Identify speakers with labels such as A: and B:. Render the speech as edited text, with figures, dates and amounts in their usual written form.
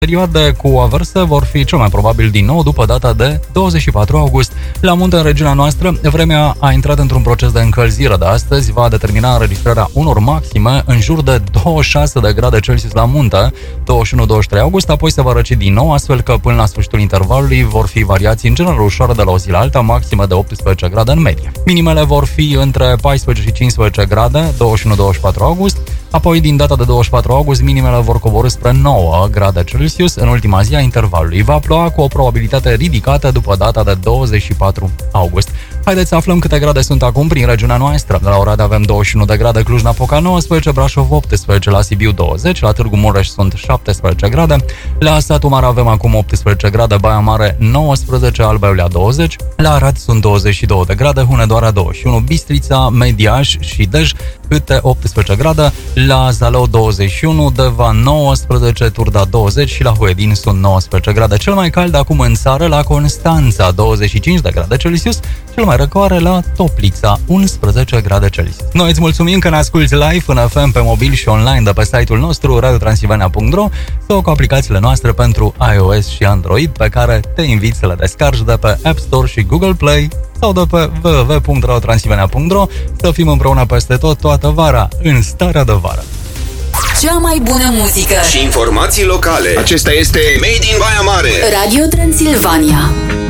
A: Perioade cu averse vor fi cel mai probabil din nou după data de 24 august. La munte, în regiunea noastră, vremea a intrat într-un proces de încălzire de astăzi, va determina înregistrarea unor maxime în jur de 26 de grade Celsius la munte, 21-23 august, apoi se va răci din nou, astfel că până la sfârșitul intervalului vor fi variații în general ușoare de la o zi la alta, maximă de 18 grade în medie. Minimele vor fi între 14 și 15 grade, 21-24 august, apoi din data de 24 august, minimele vor coborî spre 9 grade Celsius în ultima zi a intervalului. Va ploua cu o probabilitate ridicată după data de 24 august. Haideți să aflăm câte grade sunt acum prin regiunea noastră. La Oradea avem 21 de grade, Cluj-Napoca 19, Brașov 18, la Sibiu 20, la Târgu Mureș sunt 17 grade, la Satu Mare avem acum 18 grade, Baia Mare 19, Alba Iulia 20, la Arad sunt 22 de grade, Hunedoara 21, Bistrița, Mediaș și Dej câte 18 grade, la Zalău 21, Deva 19, Turda 20 și la Huedin sunt 19 grade. Cel mai cald acum în țară la Constanța 25 de grade Celsius, cel mai răcoare la Toplița 11 grade Celsius. Noi îți mulțumim că ne asculti live în FM, pe mobil și online de pe site-ul nostru radiotransilvania.ro sau cu aplicațiile noastre pentru iOS și Android, pe care te invit să le descarci de pe App Store și Google Play sau de pe www.radiotransilvania.ro. Să fim împreună peste tot toată vara, în starea de vară.
B: Cea mai bună muzică
C: și informații locale. Acesta este Made in Baia Mare.
B: Radio Transilvania.